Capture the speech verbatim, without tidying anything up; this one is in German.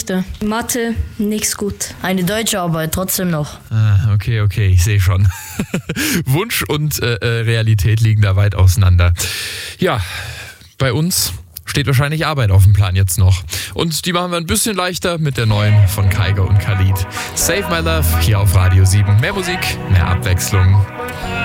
Geschichte. Mathe, nichts gut. Eine deutsche Arbeit trotzdem noch. Ah, okay, okay, ich sehe schon. Wunsch und äh, Realität liegen da weit auseinander. Ja, bei uns steht wahrscheinlich Arbeit auf dem Plan jetzt noch. Und die machen wir ein bisschen leichter mit der neuen von Kygo und Khalid. Save My Love hier auf Radio sieben. Mehr Musik, mehr Abwechslung.